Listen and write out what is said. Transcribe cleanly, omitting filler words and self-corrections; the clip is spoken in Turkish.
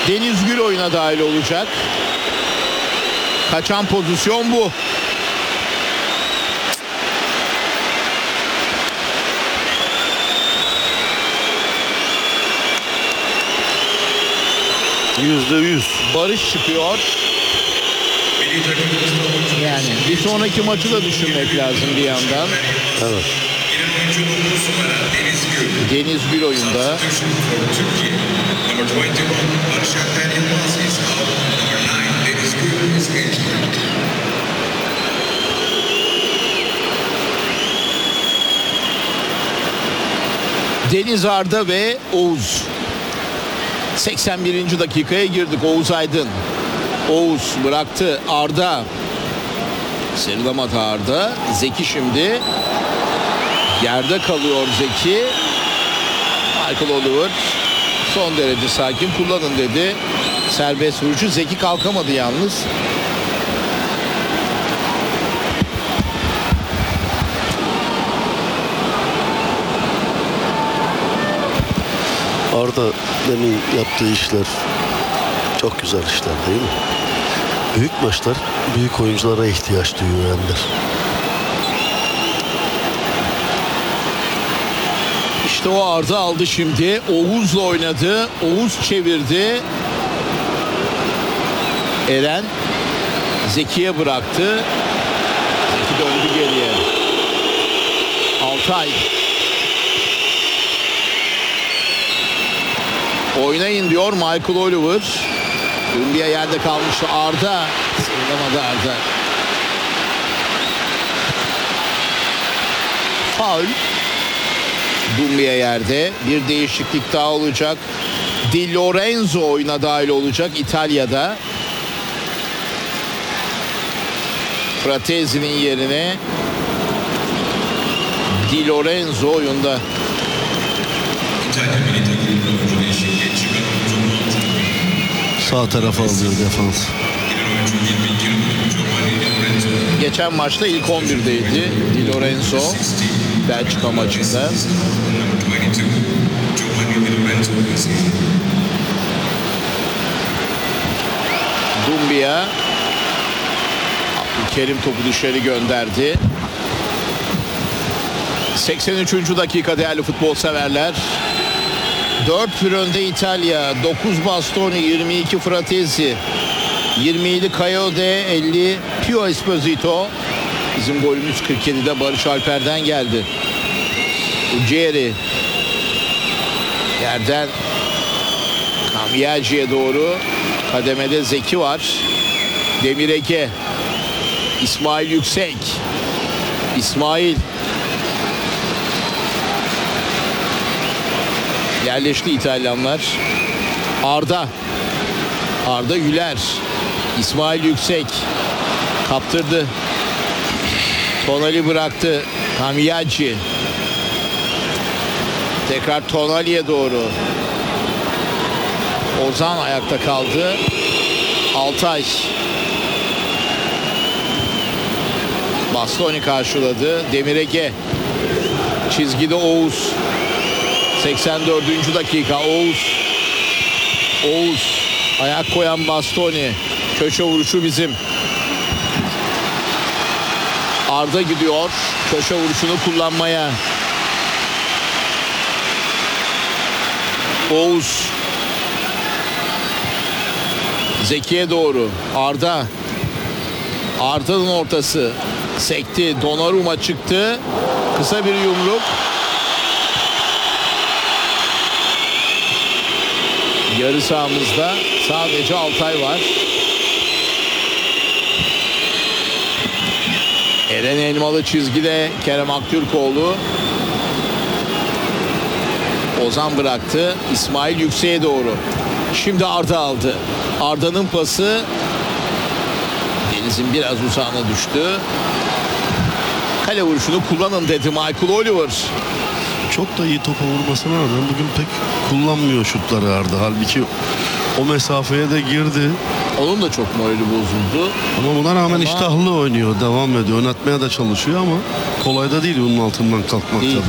Deniz Gül oyuna dahil olacak. Kaçan pozisyon bu. %100. Barış çıkıyor. Yani bir sonraki maçı da düşünmek lazım bir yandan. Evet. Deniz Gül oyunda. Deniz Arda ve Oğuz. 81. dakikaya girdik. Oğuz Aydın. Oğuz bıraktı. Arda. Sıyrılamadı Arda. Zeki şimdi. Yerde kalıyor Zeki. Michael Oliver son derece sakin, kullanın dedi. Serbest vurucu. Zeki kalkamadı yalnız. Arda demin yaptığı işler çok güzel işler değil mi? Büyük maçlar büyük oyunculara ihtiyaç duyuyor Ender. İşte o Arda aldı şimdi. Oğuz'la oynadı. Oğuz çevirdi. Eren Zeki'ye bıraktı. Zeki döndü geriye. Altay. Oynayın diyor Michael Oliver. Dumbiya yerde kalmıştı. Arda. Sıyrılamadı Arda. Faul. Dumbiya yerde. Bir değişiklik daha olacak. Di Lorenzo oyuna dahil olacak İtalya'da. Fratezi'nin yerine Di Lorenzo oyunda. Sağ tarafa alıyor defans. Geçen maçta ilk 11'deydi Di Lorenzo Belçika maçında. Dumbiya. Kerim topu dışarı gönderdi. 83. dakika değerli futbol severler. 4-1 önde İtalya. 9 Bastoni, 22 Fratesi, 27 Coyote, 50 Pio Esposito. Bizim golümüz 47'de Barış Alper'den geldi. Uggieri yerden Cambiaghi'ye doğru. Kademede Zeki var. Demir Ege. İsmail Yüksek. İsmail yerleşti İtalyanlar. Arda. Arda Güler. İsmail Yüksek. Kaptırdı. Tonali bıraktı. Cambiaghi. Tekrar Tonali'ye doğru. Ozan ayakta kaldı. Altay. Bastoni karşıladı. Demir Ege. Çizgide Oğuz. 84. dakika Oğuz. Oğuz. Ayak koyan Bastoni. Köşe vuruşu bizim. Arda gidiyor. Köşe vuruşunu kullanmaya. Oğuz. Zeki'ye doğru. Arda. Arda'nın ortası. Sekti. Donnarumma çıktı. Kısa bir yumruk. Yarı sahamızda sadece Altay var. Eren Elmalı çizgide Kerem Aktürkoğlu. Ozan bıraktı. İsmail Yüksek'e doğru. Şimdi Arda aldı. Arda'nın pası Deniz'in biraz uzağına düştü. Kale vuruşunu kullanın dedi Michael Oliver. Çok da iyi topa vurmasına rağmen bugün pek kullanmıyor şutları Arda. Halbuki o mesafeye de girdi. Onun da çok morali bozuldu. Ama buna rağmen iştahlı oynuyor. Devam ediyor. Oynatmaya da çalışıyor ama kolay da değil onun altından kalkmak tabii.